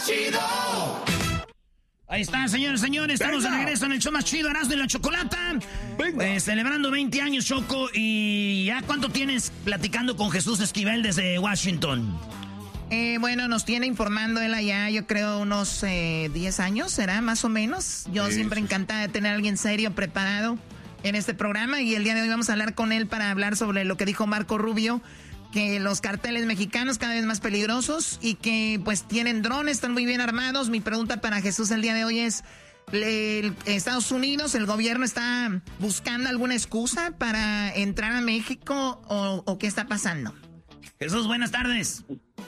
Chido. Ahí está, señores, estamos de regreso en el show más chido, Erasmo y la Chocolata. Celebrando 20 años, Choco, y ¿ya cuánto tienes platicando con Jesús Esquivel desde Washington? Bueno, nos tiene informando él allá, yo creo unos 10 años, ¿será? Más o menos. Yo siempre encantada de tener a alguien serio, preparado en este programa, y el día de hoy vamos a hablar con él para hablar sobre lo que dijo Marco Rubio, que los carteles mexicanos cada vez más peligrosos y que pues tienen drones, están muy bien armados. Mi pregunta para Jesús el día de hoy es, ¿Estados Unidos, el gobierno está buscando alguna excusa para entrar a México o qué está pasando? Jesús, buenas tardes.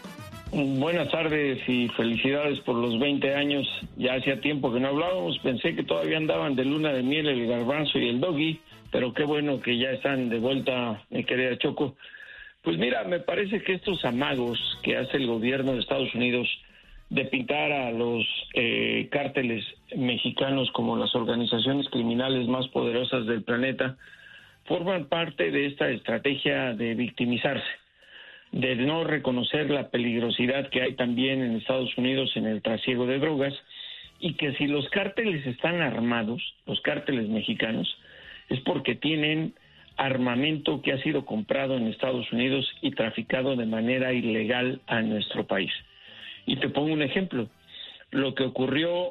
Buenas tardes y felicidades por los 20 años. Ya hacía tiempo que no hablábamos, pensé que todavía andaban de luna de miel el Garbanzo y el Doggy, pero qué bueno que ya están de vuelta, mi querida Choco. Pues mira, me parece que estos amagos que hace el gobierno de Estados Unidos de pintar a los cárteles mexicanos como las organizaciones criminales más poderosas del planeta forman parte de esta estrategia de victimizarse, de no reconocer la peligrosidad que hay también en Estados Unidos en el trasiego de drogas, y que si los cárteles están armados, los cárteles mexicanos, es porque tienen armamento que ha sido comprado en Estados Unidos y traficado de manera ilegal a nuestro país. Y te pongo un ejemplo, lo que ocurrió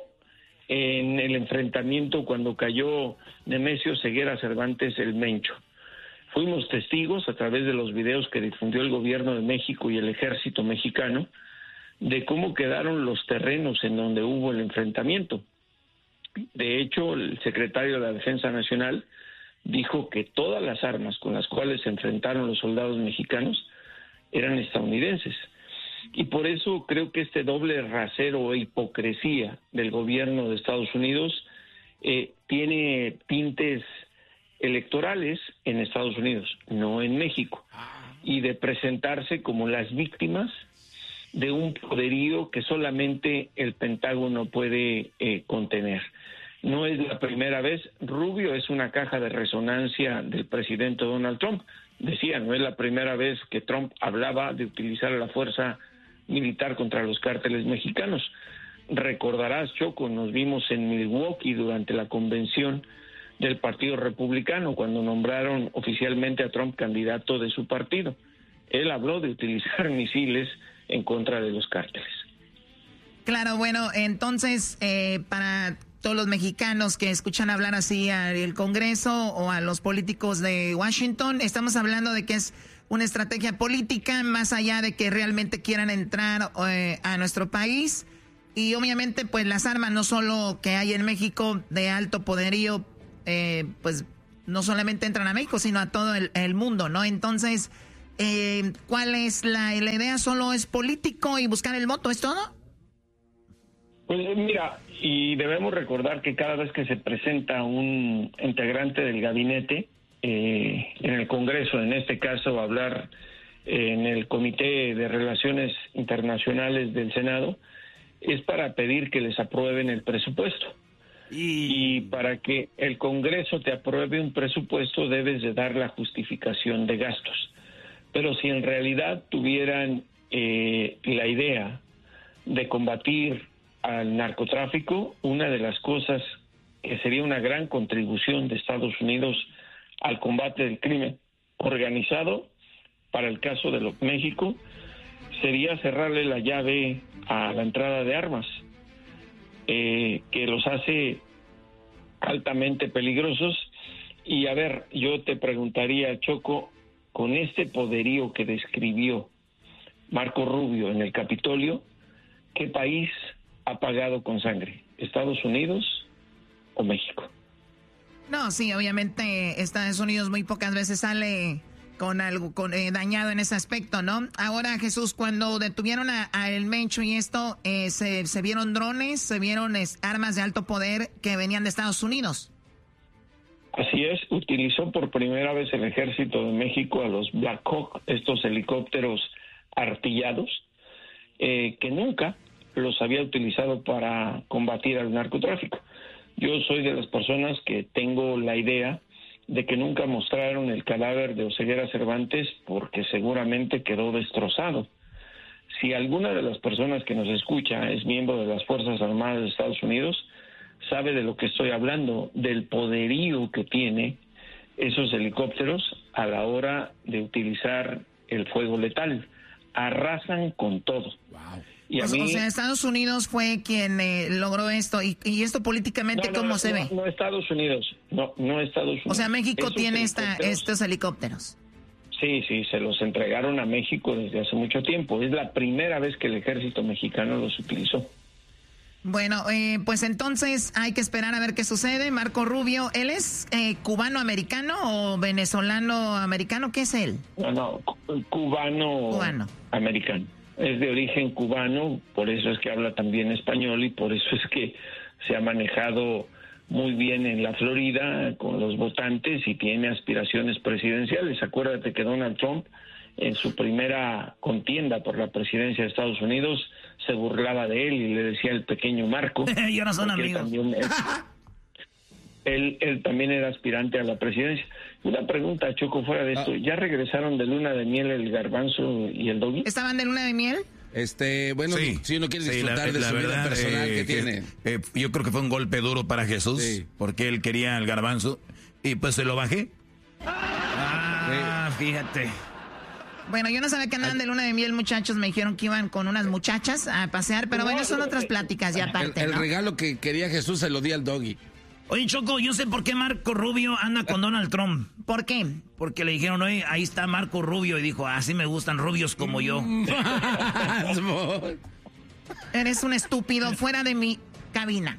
en el enfrentamiento cuando cayó Nemesio Ceguera Cervantes el Mencho. Fuimos testigos a través de los videos que difundió el gobierno de México y el ejército mexicano de cómo quedaron los terrenos en donde hubo el enfrentamiento. De hecho, el secretario de la Defensa Nacional dijo que todas las armas con las cuales se enfrentaron los soldados mexicanos eran estadounidenses. Y por eso creo que este doble rasero e hipocresía del gobierno de Estados Unidos tiene tintes electorales en Estados Unidos, no en México, y de presentarse como las víctimas de un poderío que solamente el Pentágono puede contener. No es la primera vez. Rubio es una caja de resonancia del presidente Donald Trump. Decía, no es la primera vez que Trump hablaba de utilizar la fuerza militar contra los cárteles mexicanos. Recordarás, Choco, nos vimos en Milwaukee durante la convención del Partido Republicano, cuando nombraron oficialmente a Trump candidato de su partido. Él habló de utilizar misiles en contra de los cárteles. Claro, bueno, entonces, para todos los mexicanos que escuchan hablar así al Congreso o a los políticos de Washington, estamos hablando de que es una estrategia política más allá de que realmente quieran entrar a nuestro país. Y obviamente pues las armas no solo que hay en México de alto poderío, pues no solamente entran a México sino a todo el mundo, ¿no? Entonces, ¿cuál es la idea? ¿Solo es político y buscar el voto? ¿Es todo? Pues mira, y debemos recordar que cada vez que se presenta un integrante del gabinete en el Congreso, en este caso hablar en el Comité de Relaciones Internacionales del Senado, es para pedir que les aprueben el presupuesto. Y para que el Congreso te apruebe un presupuesto debes de dar la justificación de gastos. Pero si en realidad tuvieran la idea de combatir al narcotráfico, una de las cosas que sería una gran contribución de Estados Unidos al combate del crimen organizado, para el caso de México, sería cerrarle la llave a la entrada de armas, que los hace altamente peligrosos. Y a ver, yo te preguntaría, Choco, con este poderío que describió Marco Rubio en el Capitolio, ¿qué país ha pagado con sangre? ¿Estados Unidos o México? No, sí, obviamente Estados Unidos muy pocas veces sale con algo dañado en ese aspecto, ¿no? Ahora, Jesús, cuando detuvieron a El Mencho y esto, se vieron drones, se vieron armas de alto poder que venían de Estados Unidos. Así es, utilizó por primera vez el Ejército de México a los Black Hawk, estos helicópteros artillados, que nunca los había utilizado para combatir al narcotráfico. Yo soy de las personas que tengo la idea de que nunca mostraron el cadáver de Oseguera Cervantes porque seguramente quedó destrozado. Si alguna de las personas que nos escucha es miembro de las Fuerzas Armadas de Estados Unidos, sabe de lo que estoy hablando, del poderío que tiene esos helicópteros a la hora de utilizar el fuego letal. Arrasan con todo. Wow. Y a mí, o sea, Estados Unidos fue quien logró esto. ¿Y esto políticamente cómo se ve? No Estados Unidos. No Estados Unidos. O sea, México tiene estos helicópteros. Sí, se los entregaron a México desde hace mucho tiempo. Es la primera vez que el ejército mexicano los utilizó. Bueno, pues entonces hay que esperar a ver qué sucede. Marco Rubio, ¿él es cubano-americano o venezolano-americano? ¿Qué es él? No, cubano-americano. Es de origen cubano, por eso es que habla también español y por eso es que se ha manejado muy bien en la Florida con los votantes y tiene aspiraciones presidenciales. Acuérdate que Donald Trump, en su primera contienda por la presidencia de Estados Unidos, se burlaba de él y le decía el pequeño Marco. Y ahora son amigos. Él también era aspirante a la presidencia. Una pregunta, Choco, fuera de esto. ¿Ya regresaron de luna de miel el Garbanzo y el Doggy? ¿Estaban de luna de miel? Bueno, sí, si uno quiere disfrutar de su vida personal que tiene. Yo creo que fue un golpe duro para Jesús, porque él quería al Garbanzo, y pues se lo bajé. Fíjate. Bueno, yo no sabía que andaban de luna de miel, muchachos. Me dijeron que iban con unas muchachas a pasear, pero bueno, son otras pláticas ya aparte, el regalo que quería Jesús se lo di al Doggy. Oye, Choco, yo sé por qué Marco Rubio anda con Donald Trump. ¿Por qué? Porque le dijeron, oye, ahí está Marco Rubio. Y dijo, así me gustan rubios como yo. Eres un estúpido, fuera de mi cabina.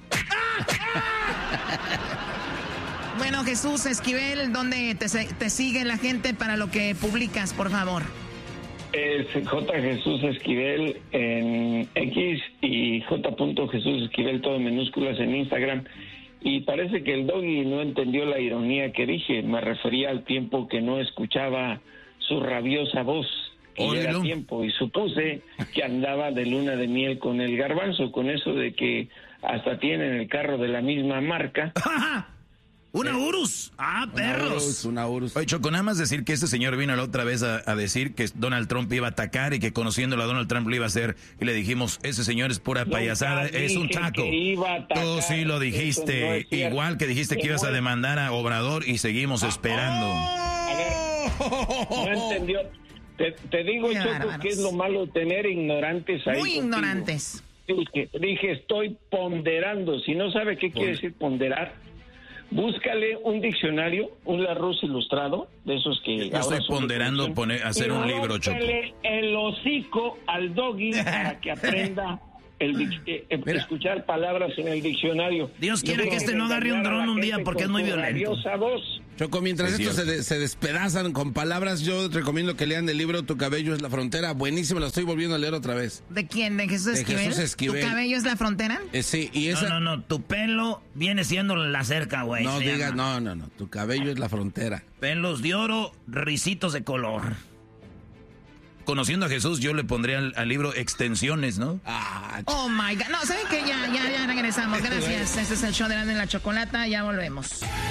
Bueno, Jesús Esquivel, ¿dónde te sigue la gente para lo que publicas, por favor? Es J. Jesús Esquivel en X y J. Jesús Esquivel, todo en minúsculas, en Instagram. Y parece que el Doggy no entendió la ironía que dije. Me refería al tiempo que no escuchaba su rabiosa voz. Y era tiempo, y supuse que andaba de luna de miel con el Garbanzo, con eso de que hasta tienen el carro de la misma marca. ¡Una Urus! ¡Perros! Una Urus. Oye, Choco, nada más decir que este señor vino la otra vez a decir que Donald Trump iba a atacar y que conociéndolo a Donald Trump lo iba a hacer. Y le dijimos, ese señor es pura payasada, es un taco. Tú sí lo dijiste, no igual que dijiste que ibas a demandar a Obrador y seguimos esperando. A ver, no entendió. Te digo, Choco, bárbaros. Que es lo malo tener ignorantes ahí. Muy contigo. Ignorantes. Dije, estoy ponderando. Si no sabe qué quiere decir ponderar, búscale un diccionario, un Larousse ilustrado, de esos que... Yo estoy ponderando hacer un libro, Choco. Búscale el hocico al Doggy para que aprenda escuchar palabras en el diccionario. Dios quiere que no agarre un dron un día porque es muy violento. Choco, mientras estos se despedazan con palabras, yo recomiendo que lean el libro Tu cabello es la frontera. Buenísimo, la estoy volviendo a leer otra vez. ¿De quién? ¿De Jesús Esquivel? Jesús Esquivel. ¿Tu cabello es la frontera? Sí, y esa... No, tu pelo viene siendo la cerca, güey. No digas, no, tu cabello es la frontera. Pelos de oro, risitos de color. Conociendo a Jesús, yo le pondría al libro extensiones, ¿no? Oh my God. No, ¿saben qué? Ya regresamos. Gracias. Este es el show de la Chocolata. Ya volvemos.